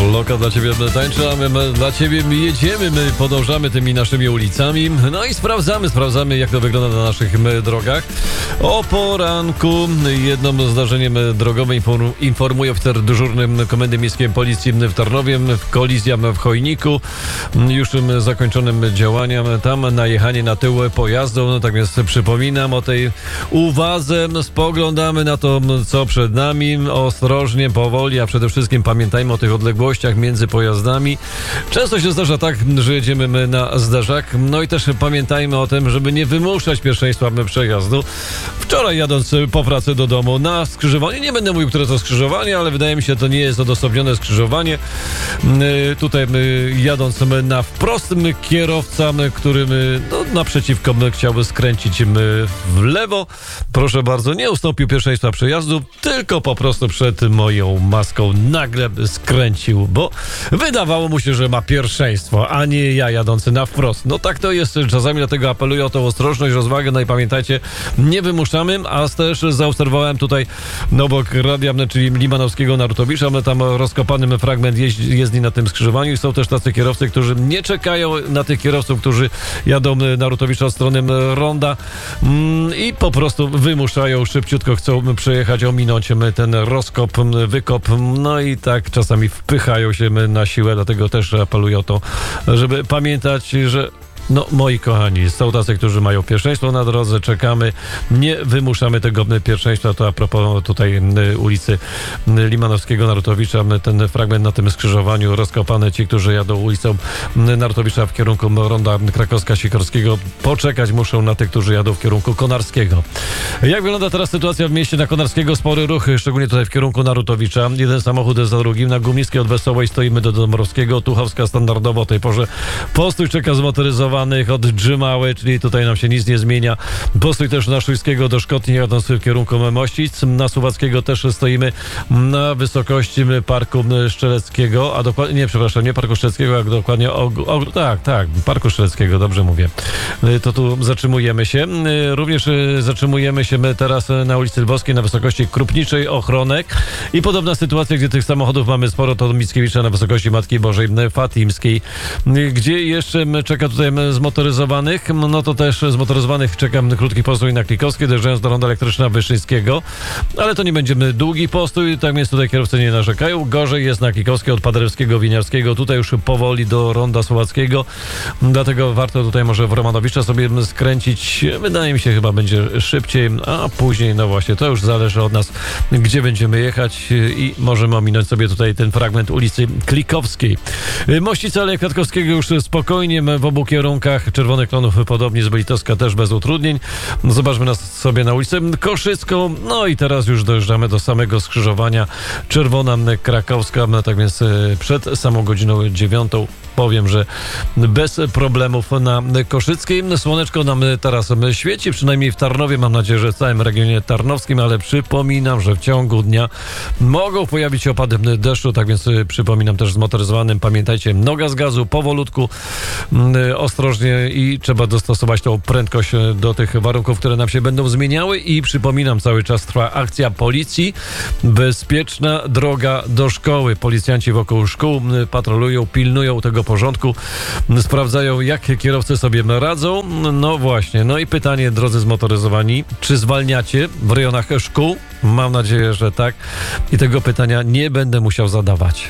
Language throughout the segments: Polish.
Loka dla ciebie tańczy, a my dla ciebie jedziemy, my podążamy tymi naszymi ulicami, no i sprawdzamy jak to wygląda na naszych drogach. O poranku jednym zdarzeniem drogowym informuje oficer dyżurny Komendy Miejskiej Policji w Tarnowie, kolizja w Chojniku, już zakończonym działaniem, tam najechanie na tył pojazdu, no tak więc przypominam o tej uwadze, spoglądamy na to, co przed nami, ostrożnie, powoli, a przede wszystkim pamiętajmy o tych odległościach między pojazdami. Często się zdarza tak, że jedziemy na zderzak, no i też pamiętajmy o tym, żeby nie wymuszać pierwszeństwa przejazdu. Wczoraj jadąc po pracy do domu na skrzyżowanie, nie będę mówił, które to skrzyżowanie, ale wydaje mi się, to nie jest odosobnione skrzyżowanie. Tutaj jadąc na wprost, kierowca, który naprzeciwko chciałby skręcić w lewo, proszę bardzo, nie ustąpił pierwszeństwa przejazdu, tylko po prostu przed moją maską nagle skręcił, bo wydawało mu się, że ma pierwszeństwo, a nie ja jadący na wprost. No tak to jest czasami, dlatego apeluję o tą ostrożność, rozwagę, no i pamiętajcie, nie wymuszamy, a też zaobserwowałem tutaj obok radia, czyli Limanowskiego Narutowicza, tam rozkopany fragment jezdni na tym skrzyżowaniu i są też tacy kierowcy, którzy nie czekają na tych kierowców, którzy jadą Narutowicza od strony ronda i po prostu wymuszają, szybciutko chcą przejechać, ominąć ten rozkop, wykop, no i tak czasami wpychają się na siłę, dlatego też apeluję o to, żeby pamiętać, że moi kochani, są tacy, którzy mają pierwszeństwo na drodze, czekamy, nie wymuszamy tego pierwszeństwa. To a propos tutaj ulicy Limanowskiego Narutowicza, ten fragment na tym skrzyżowaniu rozkopane, ci, którzy jadą ulicą Narutowicza w kierunku ronda Krakowska-Sikorskiego, poczekać muszą na tych, którzy jadą w kierunku Konarskiego. Jak wygląda teraz sytuacja w mieście na Konarskiego? Spory ruch, szczególnie tutaj w kierunku Narutowicza. Jeden samochód za drugim. Na Gumiskiej od Wesołej stoimy do Dąbrowskiego. Tuchowska standardowo o tej porze postój czeka zmotoryzowany od Drzymały, czyli tutaj nam się nic nie zmienia. Postój też na Szujskiego do Szkotni, jadąc w kierunku Mościc. Na Suwackiego też stoimy na wysokości Parku Strzeleckiego, a dokładnie, nie Parku Strzeleckiego, jak dokładnie Parku Strzeleckiego, dobrze mówię. To tu zatrzymujemy się. Również zatrzymujemy się teraz na ulicy Lwowskiej na wysokości Krupniczej, Ochronek i podobna sytuacja, gdzie tych samochodów mamy sporo, to Mickiewicza na wysokości Matki Bożej Fatimskiej. Gdzie jeszcze czeka tutaj zmotoryzowanych, no to też zmotoryzowanych czekam krótki postój na Klikowskiej, dojeżdżając do ronda Elektryczna Wyszyńskiego, ale to nie będziemy długi postój, tak więc tutaj kierowcy nie narzekają. Gorzej jest na Klikowskiej od Paderewskiego, Winiarskiego, tutaj już powoli do ronda Słowackiego, dlatego warto tutaj może w Romanowicza sobie skręcić, wydaje mi się chyba będzie szybciej, a później no właśnie, to już zależy od nas, gdzie będziemy jechać i możemy ominąć sobie tutaj ten fragment ulicy Klikowskiej. Mościce Aleja Kwiatkowskiego już spokojnie w obu kierunkach, Czerwonych Klonów podobnie, z Belitowska też bez utrudnień. Zobaczmy nas sobie na ulicę Koszycką, no i teraz już dojeżdżamy do samego skrzyżowania Czerwona Krakowska, tak więc przed samą godziną 9 powiem, że bez problemów na Koszyckiej. Słoneczko nam teraz świeci, przynajmniej w Tarnowie, mam nadzieję, że w całym regionie tarnowskim, ale przypominam, że w ciągu dnia mogą pojawić się opady deszczu, tak więc przypominam też zmotoryzowanym, pamiętajcie, noga z gazu, powolutku, ostrożnie i trzeba dostosować tą prędkość do tych warunków, które nam się będą zmieniały i przypominam, cały czas trwa akcja policji, bezpieczna droga do szkoły. Policjanci wokół szkół patrolują, pilnują tego porządku, sprawdzają, jak kierowcy sobie radzą. No właśnie, no i pytanie, drodzy zmotoryzowani, czy zwalniacie w rejonach szkół? Mam nadzieję, że tak i tego pytania nie będę musiał zadawać.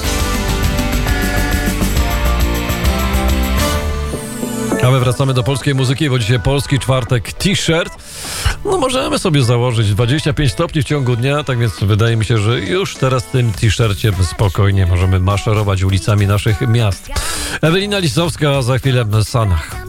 A my wracamy do polskiej muzyki, bo dzisiaj Polski Czwartek T-shirt. No możemy sobie założyć 25 stopni w ciągu dnia, tak więc wydaje mi się, że już teraz w tym T-shircie spokojnie możemy maszerować ulicami naszych miast. Ewelina Lisowska, za chwilę w Sanach.